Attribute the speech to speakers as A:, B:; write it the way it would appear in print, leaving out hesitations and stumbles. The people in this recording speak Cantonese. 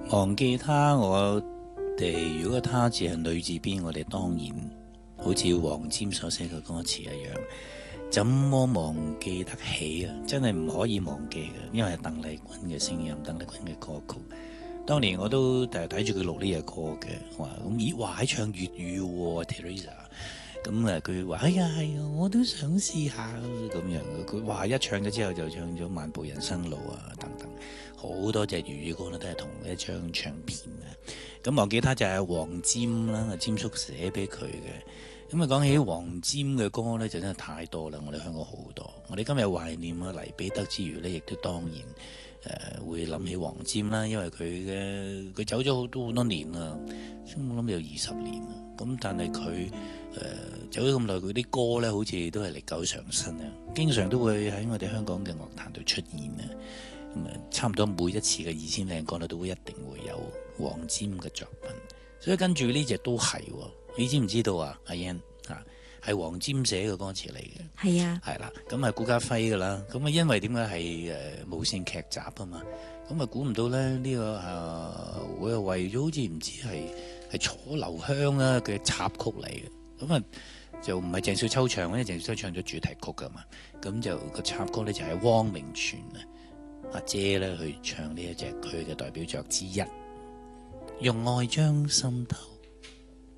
A: 忘記他，我哋如果他字係女字邊，我哋當然好似黃霑所寫嘅歌詞一樣，怎麼忘記得起啊？真係唔可以忘記嘅，因為係鄧麗君嘅聲音，鄧麗君嘅歌曲。當年我都睇住佢錄呢隻歌嘅，話咁咦，話喺唱粵語喎 Teresa。咁啊，佢話：哎呀，係啊，我都想試下咁樣。佢話一唱咗之後就唱咗《漫步人生路》啊，等等，好多隻粵語歌都係同一張唱片嘅。咁忘記他就係黃霑啦，霑叔寫俾佢嘅。咁啊，講起黃霑嘅歌咧，就真係太多啦。我哋香港好多。我哋今日懷念啊黎彼得之餘咧，亦都當然會諗起黃霑啦，因為佢走咗好多年啦，我諗有20年啦。咁但係佢走咗咁耐，佢啲歌咧好似都係歷久常新啊，經常都會喺我哋香港嘅樂壇度出現啊。咁差唔多每一次嘅2000靚歌咧，都會一定會有黃霑嘅作品。所以跟住呢隻都係，你知唔知道啊？阿 Yan 係黃霑寫嘅歌詞嚟嘅。
B: 係啊，
A: 係啦，咁係顧嘉輝噶啦。咁啊，因為點解係無線劇集啊嘛？咁啊，估唔到咧呢個會係為咗好似唔知係楚留香啊嘅插曲嚟嘅。咁啊，就唔係鄭少秋唱，因為鄭少秋唱咗主題曲噶嘛。咁就個插曲咧就係汪明荃阿姐咧去唱呢一隻佢嘅代表作之一，用愛將心頭